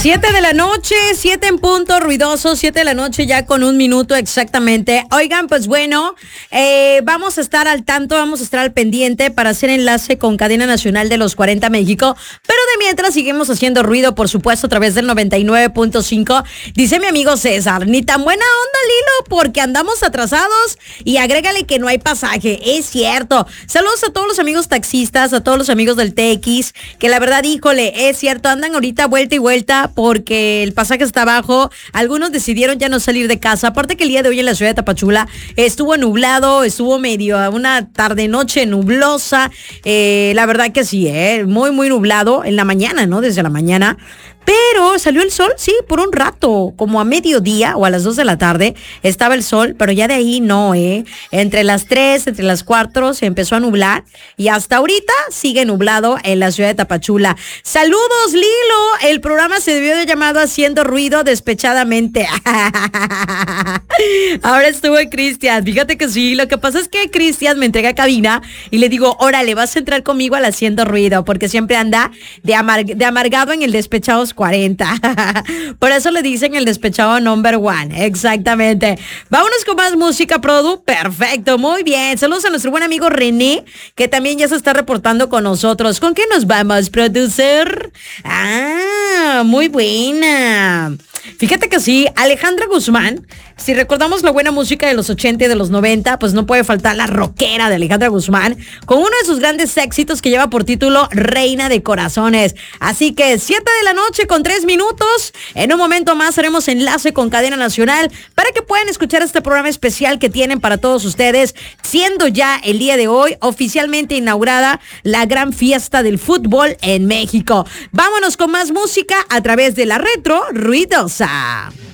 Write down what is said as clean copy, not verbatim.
7 de la noche, 7 en punto, ruidoso, 7 de la noche ya con 1 minuto exactamente. Oigan, pues bueno, vamos a estar al tanto, vamos a estar al pendiente para hacer enlace con Cadena Nacional de los 40 México, pero de mientras seguimos haciendo ruido, por supuesto, a través del 99.5. Dice mi amigo César, ni tan buena onda, Lilo, porque andamos atrasados y agrégale que no hay pasaje. Es cierto. Saludos a todos los amigos taxistas, a todos los amigos del TX, que la verdad, híjole, es cierto, andan ahorita vuelta y vuelta porque el pasaje está bajo. Algunos decidieron ya no salir de casa. Aparte que el día de hoy en la ciudad de Tapachula estuvo nublado, estuvo medio una tarde-noche nublosa. La verdad que sí, muy, muy nublado en la mañana, ¿no? Desde la mañana. Pero salió el sol, sí, por un rato, como a mediodía o a las 2 de la tarde estaba el sol, pero ya de ahí no, Entre las 3, entre las 4 se empezó a nublar y hasta ahorita sigue nublado en la ciudad de Tapachula. Saludos, Lilo, el programa se debió de llamado Haciendo Ruido Despechadamente. Ahora estuvo Cristian, fíjate que sí, lo que pasa es que Cristian me entrega cabina y le digo, órale, vas a entrar conmigo al Haciendo Ruido, porque siempre anda de amargado en el Despechados 40. Por eso le dicen el despechado number one. Exactamente. Vámonos con más música, Produ. Perfecto, muy bien. Saludos a nuestro buen amigo René, que también ya se está reportando con nosotros. ¿Con qué nos vamos, producer? Muy buena. Fíjate que sí, Alejandra Guzmán, si recordamos la buena música de los 80 y de los 90, pues no puede faltar la rockera de Alejandra Guzmán, con uno de sus grandes éxitos que lleva por título Reina de Corazones. Así que 7 de la noche con 3 minutos, en un momento más haremos enlace con Cadena Nacional para que puedan escuchar este programa especial que tienen para todos ustedes, siendo ya el día de hoy oficialmente inaugurada la gran fiesta del fútbol en México. Vámonos con más música a través de la Retro Ruidosa.